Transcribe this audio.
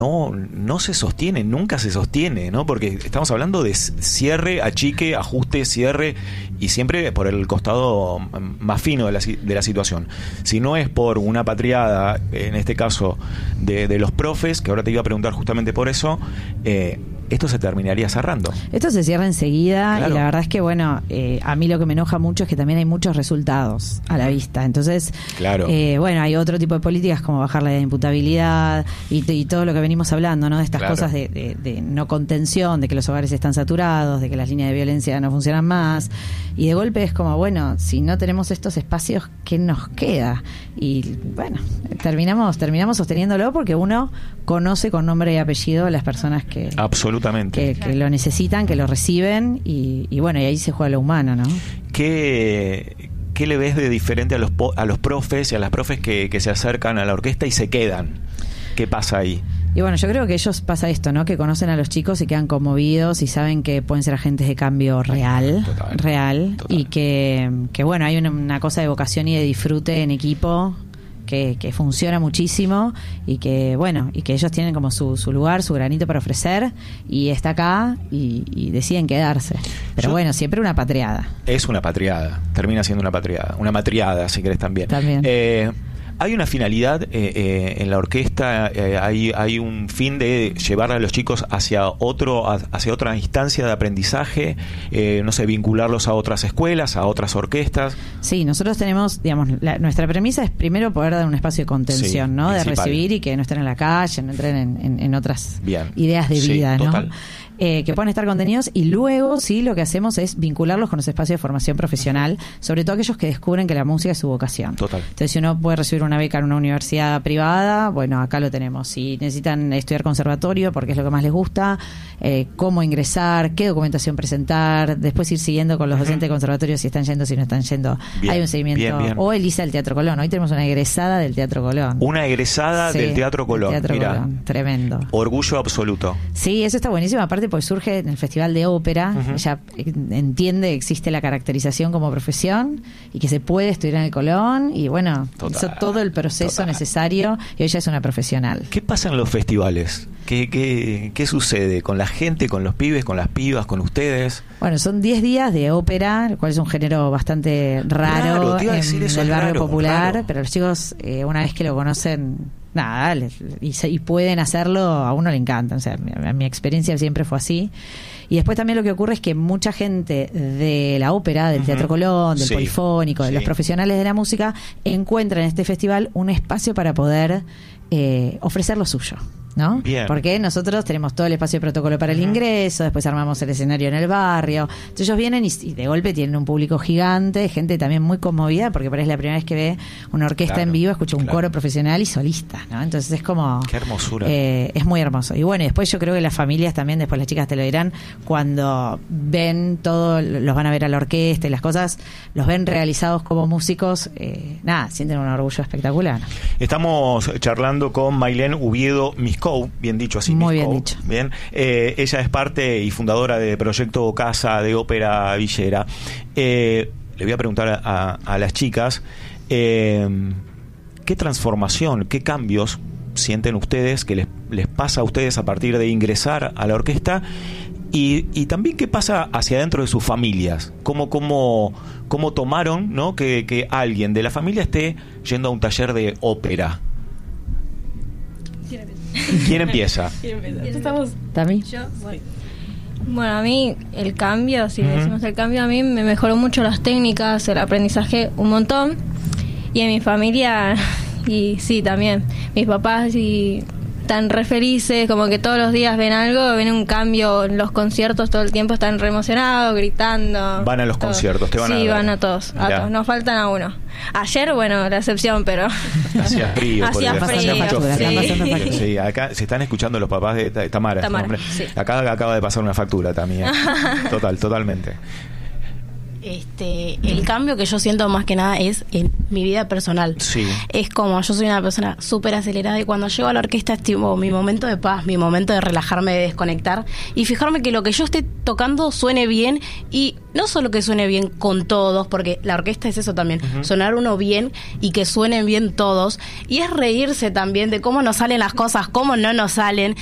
no se sostiene, nunca se sostiene, ¿no? Porque estamos hablando de cierre, achique, ajuste, cierre, y siempre por el costado más fino de la situación. Si no es por una patriada, en este caso de los profes, que ahora te iba a preguntar justamente por eso, esto se terminaría cerrando. Esto se cierra enseguida, claro. Y la verdad es que, bueno, a mí lo que me enoja mucho es que también hay muchos resultados a la vista. Entonces, claro. Bueno, hay otro tipo de políticas como bajar la imputabilidad y todo lo que venimos hablando, ¿no? De estas claro. cosas de no contención, de que los hogares están saturados, de que las líneas de violencia no funcionan más. Y de golpe es como, bueno, si no tenemos estos espacios, ¿qué nos queda? Y bueno, terminamos sosteniéndolo porque uno conoce con nombre y apellido a las personas que... Absolutamente. Que lo necesitan, que lo reciben y bueno, y ahí se juega lo humano, ¿no? ¿Qué le ves de diferente a los profes y a las profes que se acercan a la orquesta y se quedan? ¿Qué pasa ahí? Y bueno, yo creo que ellos pasa esto, ¿no? Que conocen a los chicos y quedan conmovidos y saben que pueden ser agentes de cambio real. Y que bueno, hay una cosa de vocación y de disfrute en equipo que funciona muchísimo y que bueno, y que ellos tienen como su lugar, su granito para ofrecer, y está acá y deciden quedarse. Pero bueno, siempre una patriada. Es una patriada, termina siendo una patriada, una matriada, si querés también. Hay una finalidad en la orquesta, hay un fin de llevar a los chicos hacia otra instancia de aprendizaje, no sé, vincularlos a otras escuelas, a otras orquestas. Sí, nosotros tenemos, digamos, nuestra premisa es primero poder dar un espacio de contención, sí, ¿no? principal. De recibir y que no estén en la calle, no entren en otras ideas de vida, sí, ¿no? Total. Que puedan estar contenidos, y luego sí lo que hacemos es vincularlos con los espacios de formación profesional, sobre todo aquellos que descubren que la música es su vocación. Total. Entonces, si uno puede recibir una beca en una universidad privada, bueno, acá lo tenemos. Si necesitan estudiar conservatorio porque es lo que más les gusta, cómo ingresar, qué documentación presentar, después ir siguiendo con los docentes de conservatorio si están yendo, si no están yendo. Bien, hay un seguimiento. Bien. O Elisa del Teatro Colón. Hoy tenemos una egresada del Teatro Colón. Una egresada del Teatro Colón. Colón. Tremendo. Orgullo absoluto. Sí, eso está buenísimo. Aparte, pues surge en el Festival de Ópera. Ella entiende que existe la caracterización como profesión y que se puede estudiar en el Colón, y bueno, hizo todo el proceso necesario y ella es una profesional. ¿Qué pasa en los festivales? ¿Qué sucede con la gente, con los pibes, con las pibas, con ustedes? Bueno, son 10 días de ópera, el cual es un género bastante raro en el barrio popular, pero los chicos, una vez que lo conocen, nada, y pueden hacerlo, a uno le encanta. O sea, mi experiencia siempre fue así. Y después también lo que ocurre es que mucha gente de la ópera, del Teatro Colón, del Polifónico, de los profesionales de la música, encuentran en este festival un espacio para poder ofrecer lo suyo, ¿no? Bien. Porque nosotros tenemos todo el espacio de protocolo para el ingreso, después armamos el escenario en el barrio. Entonces ellos vienen y de golpe tienen un público gigante, gente también muy conmovida, porque por ahí es la primera vez que ve una orquesta en vivo, escucha un coro profesional y solista, ¿no? Entonces es como... ¡Qué hermosura! Es muy hermoso. Y bueno, después yo creo que las familias también, después las chicas te lo dirán, cuando ven todo, los van a ver a la orquesta y las cosas, los ven realizados como músicos, sienten un orgullo espectacular. Estamos charlando con Mailén Ubiedo Miscou, bien dicho así. Muy Miscou, bien dicho. Bien. Ella es parte y fundadora de Proyecto Casa de Ópera Villera. Le voy a preguntar a las chicas, ¿qué transformación, qué cambios sienten ustedes, que les pasa a ustedes a partir de ingresar a la orquesta? Y también qué pasa hacia adentro de sus familias, cómo tomaron, ¿no?, que alguien de la familia esté yendo a un taller de ópera. ¿Quién empieza? ¿Tami? Yo. Bueno, a mí el cambio, si decimos el cambio, a mí me mejoró mucho las técnicas, el aprendizaje un montón. Y en mi familia, y sí, también, mis papás y están re felices, como que todos los días ven algo, ven un cambio en los conciertos, todo el tiempo están re emocionados, gritando. Van a los conciertos, te van a ver. Sí, van a todos, nos faltan a uno. Ayer, bueno, la excepción, pero... Hacía frío. Sí. Sí, acá se están escuchando los papás de Tamara. Sí. Acá acaba de pasar una factura también. Totalmente. El cambio que yo siento más que nada es en mi vida personal. Sí. Es como, yo soy una persona súper acelerada y cuando llego a la orquesta es tipo mi momento de paz, mi momento de relajarme, de desconectar y fijarme que lo que yo esté tocando suene bien, y no solo que suene bien con todos, porque la orquesta es eso también, sonar uno bien y que suenen bien todos, y es reírse también de cómo nos salen las cosas, cómo no nos salen,